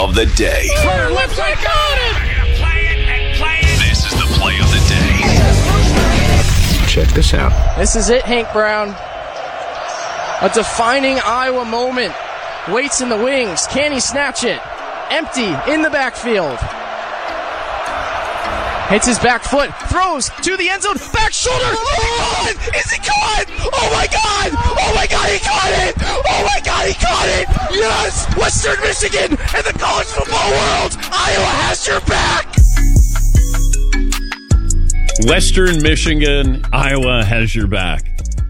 of the day. Left side, got it! Play it and play it. This is the play of the day. Check this out. This is it, Hank Brown. A defining Iowa moment. Waits in the wings. Can he snatch it? Empty in the backfield. Hits his back foot. Throws to the end zone. Back shoulder. Oh, is he caught? Oh, my God. Oh, my God, he caught it. Oh, my God, he caught it. Yes. Western Michigan and the college football world. Iowa has your back. Western Michigan, Iowa has your back.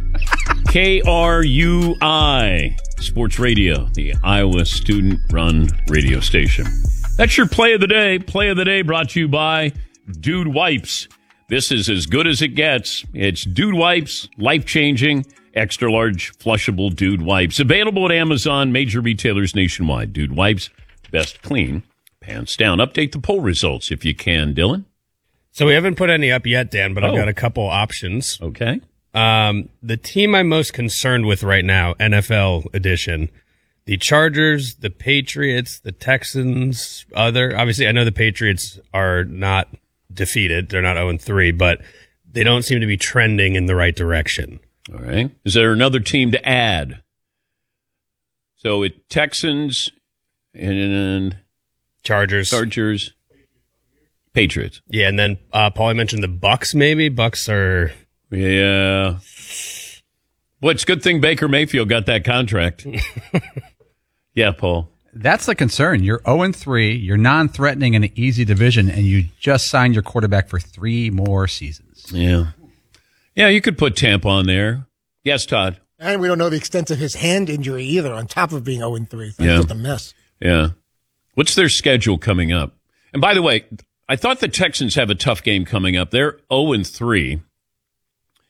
KRUI Sports Radio, the Iowa student-run radio station. That's your play of the day. Play of the day brought to you by Dude Wipes. This is as good as it gets. It's Dude Wipes, life-changing, extra-large, flushable Dude Wipes. Available at Amazon, major retailers nationwide. Dude Wipes, best clean, pants down. Update the poll results if you can, Dylan. So we haven't put any up yet, Dan, but I've got a couple options. Okay. The team I'm most concerned with right now, NFL edition, the Chargers, the Patriots, the Texans, obviously I know the Patriots are not defeated. They're not 0-3, but they don't seem to be trending in the right direction. All right. Is there another team to add? So it Texans and Chargers. Patriots. Yeah, and then Paulie mentioned the Bucks maybe. Bucks are... Yeah. Well, it's a good thing Baker Mayfield got that contract. Yeah, Paul. That's the concern. You're 0-3. You're non-threatening in an easy division, and you just signed your quarterback for 3 more seasons. Yeah. Yeah, you could put Tampa on there. Yes, Todd. And we don't know the extent of his hand injury either, on top of being 0-3. That's just a mess. Yeah. What's their schedule coming up? And by the way, I thought the Texans have a tough game coming up. They're 0-3.